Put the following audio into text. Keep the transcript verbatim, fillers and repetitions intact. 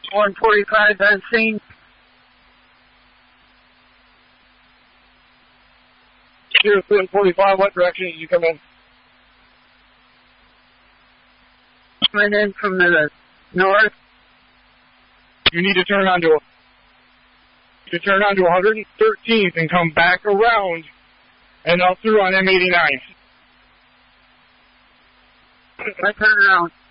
one forty-five on scene. Here's one forty-five, what direction did you come in? Coming in from the north. You need to turn onto to turn onto one hundred thirteenth and come back around and out through on M eighty-nine. I turn around.